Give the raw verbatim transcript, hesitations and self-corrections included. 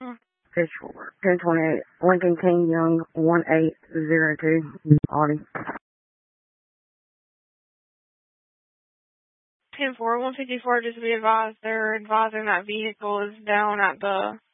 Fish four. ten twenty-eight. Lincoln King Young, one eight zero two. Audi. ten four, one fifty-four, just be advised, they're advising that vehicle is down at the